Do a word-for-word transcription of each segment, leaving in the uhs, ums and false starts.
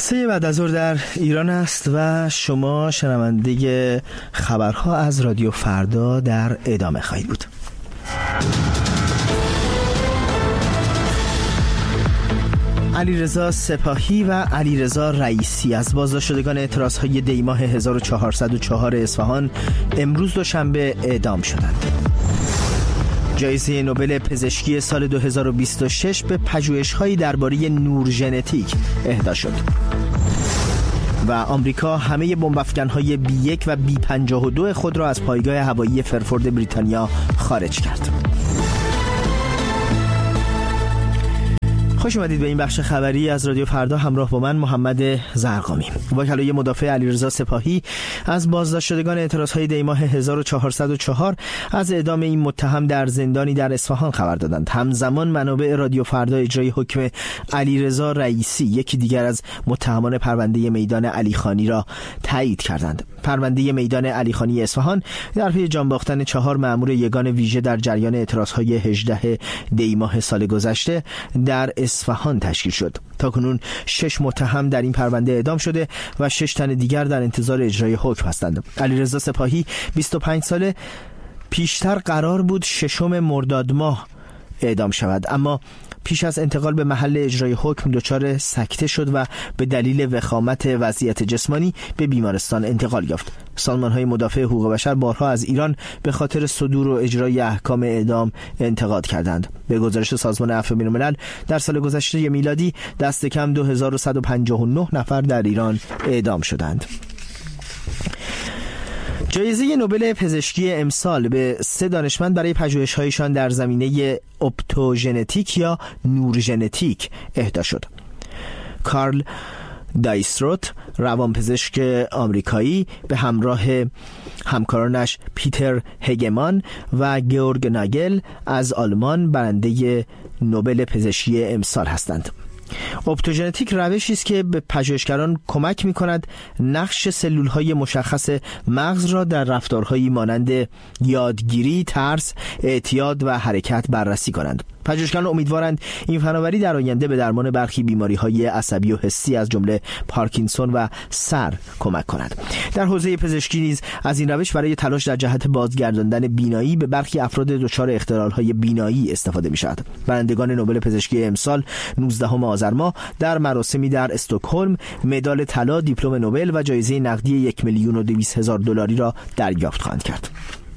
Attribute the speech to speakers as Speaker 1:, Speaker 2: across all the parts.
Speaker 1: سه بعد از ظهر در ایران است و شما شنونده خبرها از رادیو فردا در ادامه خواهید بود. علیرضا سپاهی و علیرضا رئیسی از بازداشت شدگان اعتراضهای دی ماه هزار و چهارصد و چهار اصفهان امروز دوشنبه اعدام شدند. جایزه نوبل پزشکی سال دو هزار و بیست و شش به پژوهش‌هایی درباره نور ژنتیک اهدا شد. و آمریکا همه بمب‌افکن‌های بی یک و بی پنجاه و دو خود را از پایگاه هوایی فرفورد بریتانیا خارج کرد. خوش اومدید به این بخش خبری از رادیو فردا. همراه با من محمد زرقامی. وکلای مدافع علیرضا سپاهی از بازداشت شدگان اعتراضهای دی ماه هزار و چهارصد و چهار از اعدام این متهم در زندانی در اصفهان خبر دادند. همزمان منابع رادیو فردا اجرای حکم علیرضا رئیسی، یکی دیگر از متهمان پرونده میدان علیخانی، را تایید کردند. پرونده میدان علیخانی اصفهان در پی جان باختن چهار مأمور یگان ویژه در جریان اعتراضهای هجدهم دی ماه سال گذشته در اصفهان تشکیل شد. تاکنون شش متهم در این پرونده اعدام شده و شش تن دیگر در انتظار اجرای حکم هستند. علیرضا سپاهی بیست و پنج ساله پیشتر قرار بود ششم مرداد ماه اعدام شود، اما پیش از انتقال به محل اجرای حکم دچار سکته شد و به دلیل وخامت وضعیت جسمانی به بیمارستان انتقال یافت. سازمان‌های مدافع حقوق بشر بارها از ایران به خاطر صدور و اجرای احکام اعدام انتقاد کردند. به گزارش سازمان عفو بین‌الملل در سال گذشته میلادی دست کم دو هزار و صد و پنجاه و نه نفر در ایران اعدام شدند. جایزه نوبل پزشکی امسال به سه دانشمند برای پژوهش‌هایشان در زمینه اپتوژنتیک یا نور ژنتیک اهدا شد. کارل دایستروت، روانپزشک آمریکایی، به همراه همکارانش پیتر هگمان و گیورگ ناگل از آلمان برنده نوبل پزشکی امسال هستند. اپتوژنتیک روشی است که به پژوهشگران کمک می‌کند نقش سلول‌های مشخص مغز را در رفتارهایی مانند یادگیری، ترس، اعتیاد و حرکت بررسی کنند. پژوهشگران امیدوارند این فناوری در آینده به درمان برخی بیماری‌های عصبی و حسی از جمله پارکینسون و سر کمک کند. در حوزه پزشکی نیز از این روش برای تلاش در جهت بازگرداندن بینایی به برخی افراد دچار اختلال‌های بینایی استفاده می‌شود. برندگان نوبل پزشکی امسال نوزدهم آذر ماه در مراسمی در استکهلم مدال طلا، دیپلم نوبل و جایزه نقدی یک میلیون و دویست هزار دلاری را دریافت خواهند کرد.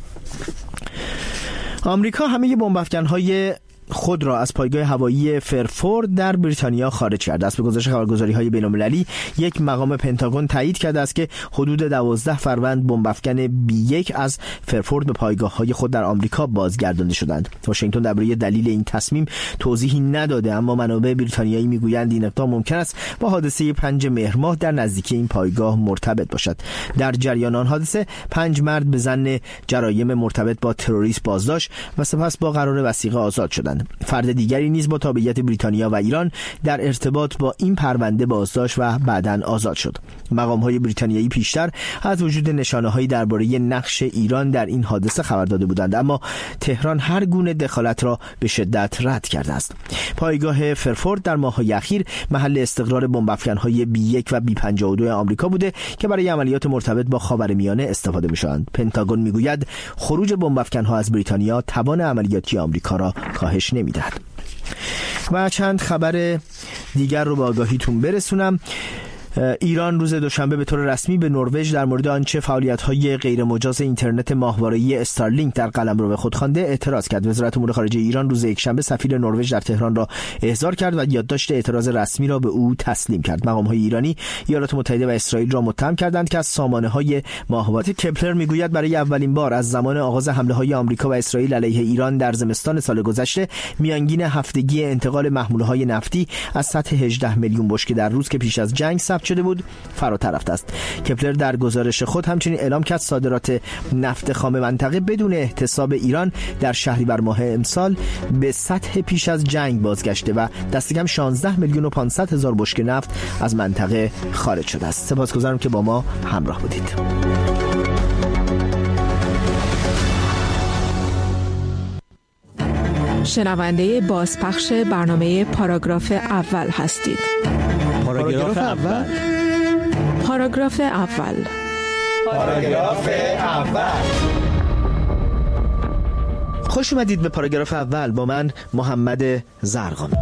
Speaker 1: آمریکا همه بمب‌افکن‌های خود را از پایگاه هوایی فرفورد در بریتانیا خارج کرده است. به گزارش خبرگزاری‌های بین‌المللی، یک مقام پنتاگون تایید کرده است که حدود دوازده فروند بمب‌افکن بی یک از فرفورد به پایگاه‌های خود در آمریکا بازگردانده شدند. واشنگتن درباره دلیل این تصمیم توضیحی نداده، اما منابع بریتانیایی میگویند این اقدام ممکن است با حادثه پنج مهر ماه در نزدیکی این پایگاه مرتبط باشد. در جریان آن حادثه پنج مرد به ظن جرایم مرتبط با تروریسم بازداشت و سپس با قرار وثیقه آزاد شدند. فرد دیگری نیز با تابعیت بریتانیا و ایران در ارتباط با این پرونده بازداشت و بعداً آزاد شد. مقام‌های بریتانیایی پیشتر از وجود نشانه‌هایی درباره نقش ایران در این حادثه خبر داده بودند، اما تهران هر گونه دخالت را به شدت رد کرده است. پایگاه فرفورد در ماه‌های اخیر محل استقرار بمب‌افکن‌های بی یک و بی پنجاه و دو آمریکا بوده که برای عملیات مرتبط با خاورمیانه استفاده می‌شوند. پنتاگون می‌گوید خروج بمب‌افکن‌ها از بریتانیا توان عملیاتی آمریکا را کاهش نمی‌دهد. و چند خبر دیگر رو به آگاهیتون برسونم. ایران روز دوشنبه به طور رسمی به نروژ در مورد آنچه فعالیت‌های غیرمجاز اینترنت ماهواره‌ای استارلینک در قلمرو به خود خوانده اعتراض کرد. وزارت امور خارجه ایران روز یکشنبه سفیر نروژ در تهران را احضار کرد و یادداشت اعتراض رسمی را به او تسلیم کرد. مقام‌های ایرانی ایالات متحده و اسرائیل را متهم کردند که از سامانه‌های ماهواره. کپلر میگوید برای اولین بار از زمان آغاز حمله‌های آمریکا و اسرائیل علیه ایران در زمستان سال گذشته میانگین هفتگی انتقال محموله‌های نفتی از سطح هجده میلیون بشکه در روز که پیش از جنگ ثبت شده بود فراتر رفته است. کپلر در گزارش خود همچنین اعلام کرد صادرات نفت خام منطقه بدون احتساب ایران در شهریور ماه امسال به سطح پیش از جنگ بازگشته و دست کم شانزده میلیون و پانصد هزار بشکه نفت از منطقه خارج شده است. سپاسگزارم که با ما همراه بودید.
Speaker 2: شنونده بازپخش برنامه پاراگراف اول هستید.
Speaker 1: پاراگراف اول
Speaker 2: پاراگراف اول
Speaker 1: پاراگراف اول خوش اومدید به پاراگراف اول با من محمد زرقامی.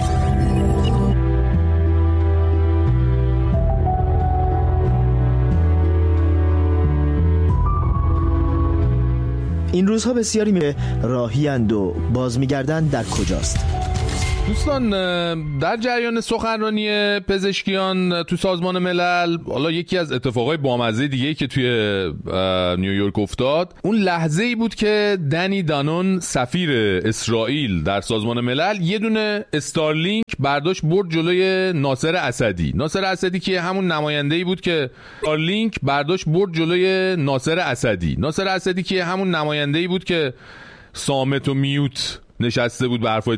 Speaker 1: این روزها بسیاری می راهی‌اند و باز می‌گردند در کجاست؟
Speaker 3: دوستان، در جریان سخنرانی پزشکیان تو سازمان ملل، حالا یکی از اتفاقای بامزه دیگه‌ای که توی نیویورک افتاد، اون لحظه‌ای بود که دنی دانون سفیر اسرائیل در سازمان ملل یه دونه استارلینک برداشت برد جلوی ناصر اسدی. ناصر اسدی که همون نماینده‌ای بود که استارلینک برداشت برد جلوی ناصر اسدی. ناصر اسدی که همون نماینده‌ای بود که صامت و میوت نشسته بود به حرفای